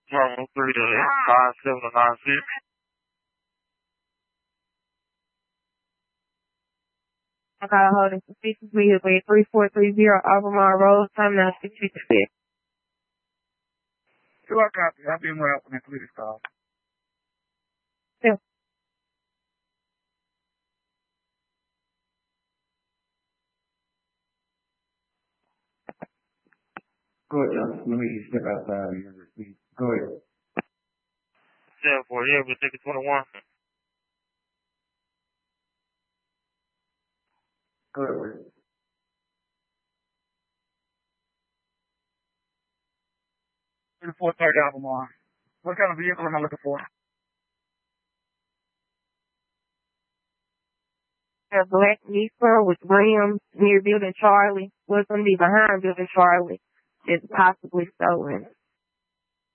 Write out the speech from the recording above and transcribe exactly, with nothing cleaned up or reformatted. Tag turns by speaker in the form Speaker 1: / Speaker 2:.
Speaker 1: Bravo three to five seven nine six.
Speaker 2: I got a hold of suspicious vehicle at three four three zero Albemarle Road, terminal six fifty-six.
Speaker 3: Do I copy? I'll be in route when I complete this call.
Speaker 2: Yeah.
Speaker 3: Go ahead, John. Let me step outside of your receipt. Go ahead.
Speaker 1: seven four, yeah, we'll take it twenty-one.
Speaker 3: Go ahead, Rick. four thirty Albemarle. What kind of vehicle am I looking for?
Speaker 2: A black Nissan with rims near Building Charlie. Was going to be behind Building Charlie. It's possibly stolen.